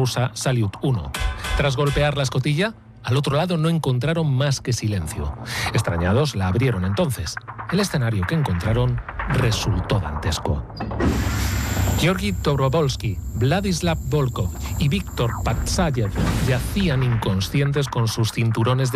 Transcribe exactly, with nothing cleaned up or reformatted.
rusa Salyut uno. Tras golpear la escotilla, al otro lado no encontraron más que silencio. Extrañados, la abrieron entonces. El escenario que encontraron resultó dantesco. Georgi Dobrovolsky, Vladislav Volkov y Víctor Patsayev yacían inconscientes con sus cinturones de